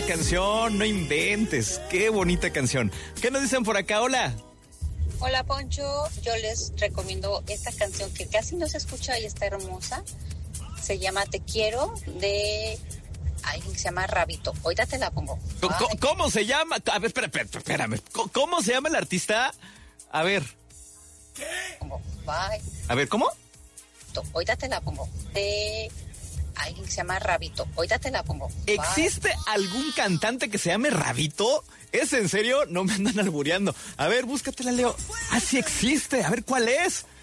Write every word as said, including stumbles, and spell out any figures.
canción, no inventes. Qué bonita canción. ¿Qué nos dicen por acá? Hola. Hola, Poncho. Yo les recomiendo esta canción que casi no se escucha y está hermosa. Se llama Te Quiero, de alguien que se llama Rabito. Ahorita te la pongo. ¿Cómo, ¿Cómo se llama? A ver, espera, espera, espérame. ¿Cómo se llama el artista? A ver. ¿Qué? Bye. A ver, ¿cómo? Ahorita te la pongo. De alguien que se llama Rabito. Ahorita te la pongo. Bye. ¿Existe algún cantante que se llame Rabito? ¿Es en serio? No me andan albureando. A ver, búscatela, Leo. Ah, sí existe. A ver, ¿cuál es?